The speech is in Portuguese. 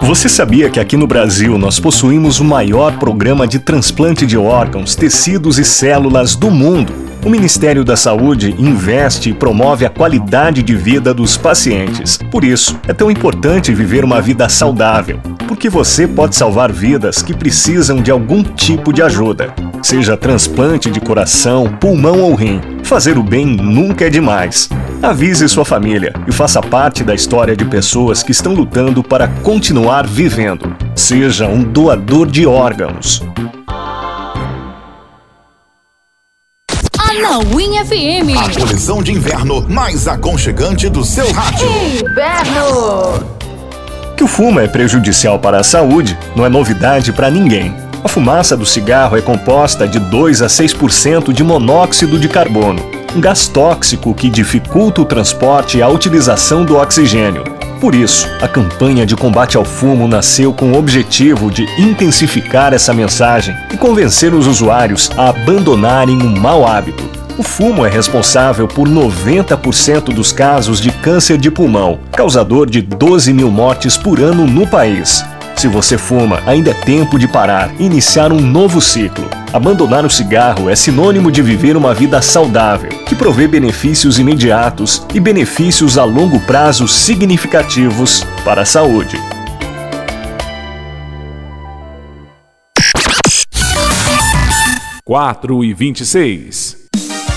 Você sabia que aqui no Brasil nós possuímos o maior programa de transplante de órgãos, tecidos e células do mundo? O Ministério da Saúde investe e promove a qualidade de vida dos pacientes. Por isso, é tão importante viver uma vida saudável, porque você pode salvar vidas que precisam de algum tipo de ajuda. Seja transplante de coração, pulmão ou rim, fazer o bem nunca é demais. Avise sua família e faça parte da história de pessoas que estão lutando para continuar vivendo. Seja um doador de órgãos. Anauim FM. A coleção de inverno mais aconchegante do seu rádio. Inverno. Que o fumo é prejudicial para a saúde não é novidade para ninguém. A fumaça do cigarro é composta de 2 a 6% de monóxido de carbono, um gás tóxico que dificulta o transporte e a utilização do oxigênio. Por isso, a campanha de combate ao fumo nasceu com o objetivo de intensificar essa mensagem e convencer os usuários a abandonarem um mau hábito. O fumo é responsável por 90% dos casos de câncer de pulmão, causador de 12 mil mortes por ano no país. Se você fuma, ainda é tempo de parar e iniciar um novo ciclo. Abandonar o cigarro é sinônimo de viver uma vida saudável, que provê benefícios imediatos e benefícios a longo prazo significativos para a saúde. (4:26)